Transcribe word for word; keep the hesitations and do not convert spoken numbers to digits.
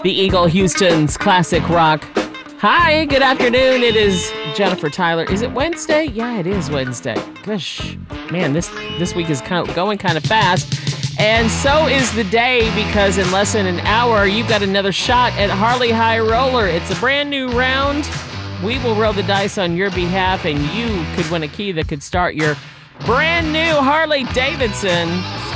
The Eagle Houston's classic rock. Hi, good afternoon. It is Jennifer Tyler. Is it Wednesday? Yeah, it is Wednesday. Gosh, man, this this week is kind of going kind of fast. And so is the day, because in less than an hour, you've got another shot at Harley High Roller. It's a brand new round. We will roll the dice on your behalf, and you could win a key that could start your brand new Harley Davidson